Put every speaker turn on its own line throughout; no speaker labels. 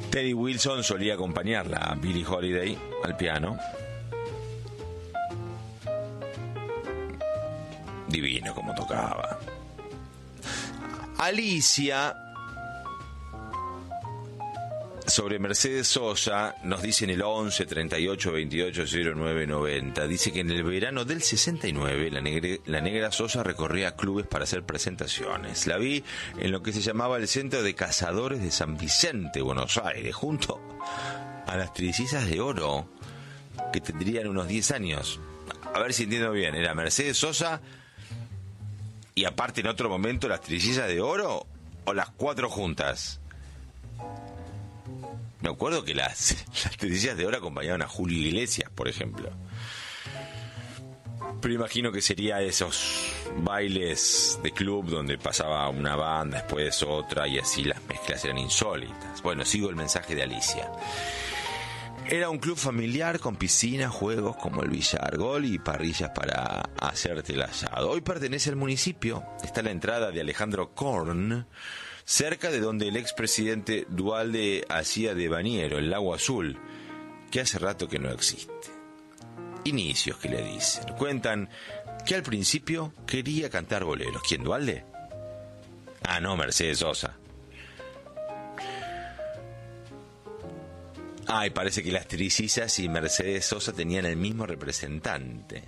Teddy Wilson solía acompañarla a Billie Holiday al piano. Divino como tocaba. Alicia, sobre Mercedes Sosa, nos dice en el 11 38 28 09 90. Dice que en el verano del 69 la negra Sosa recorría clubes para hacer presentaciones. La vi en lo que se llamaba el Centro de Cazadores de San Vicente, Buenos Aires, junto a las Trillizas de Oro, que tendrían unos 10 años. A ver si entiendo bien, ¿era Mercedes Sosa y aparte en otro momento las Trillizas de Oro o las cuatro juntas? Me acuerdo que las Trillizas de Oro acompañaban a Julio Iglesias, por ejemplo. Pero imagino que sería esos bailes de club donde pasaba una banda, después otra, y así las mezclas eran insólitas. Bueno, sigo el mensaje de Alicia. Era un club familiar con piscina, juegos como el billar, gol y parrillas para hacerte el asado. Hoy pertenece al municipio. Está la entrada de Alejandro Korn, cerca de donde el expresidente Duhalde hacía de bañero, el Lago Azul, que hace rato que no existe. Inicios que le dicen. Cuentan que al principio quería cantar boleros. ¿Quién, Duhalde? Ah, no, Mercedes Sosa. Y parece que las Trillizas y Mercedes Sosa tenían el mismo representante.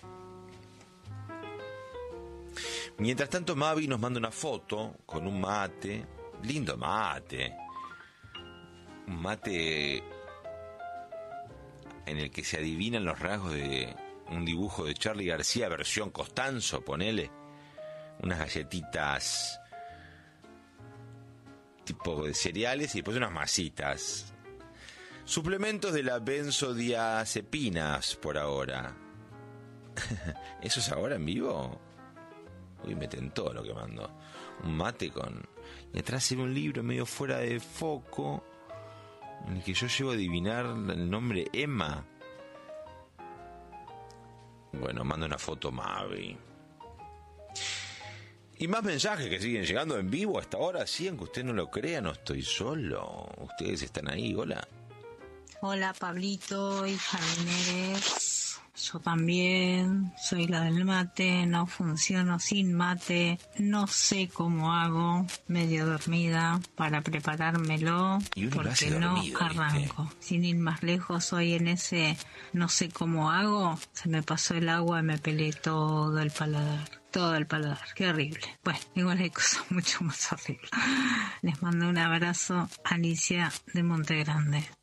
Mientras tanto, Mavi nos manda una foto con un mate. Lindo mate. Un mate en el que se adivinan los rasgos de un dibujo de Charly García, versión Costanzo, ponele. Unas galletitas tipo de cereales y después unas masitas. Suplementos de la benzodiazepinas por ahora. ¿Eso es ahora en vivo? Uy, me tentó lo que mandó. Un mate con... Y atrás se ve un libro medio fuera de foco en el que yo llego a adivinar el nombre Emma. Bueno, mando una foto Mavi. Y más mensajes que siguen llegando en vivo hasta ahora. Sí, aunque usted no lo crea, no estoy solo. Ustedes están ahí, hola.
Hola Pablito y Jardiners, yo también soy la del mate, no funciono sin mate, no sé cómo hago, medio dormida, para preparármelo, porque no dormido, arranco. ¿Viste? Sin ir más lejos, hoy en ese no sé cómo hago, se me pasó el agua y me pelé todo el paladar. Todo el paladar, qué horrible. Bueno, igual hay cosas mucho más horribles. Les mando un abrazo, Alicia de Monte Grande.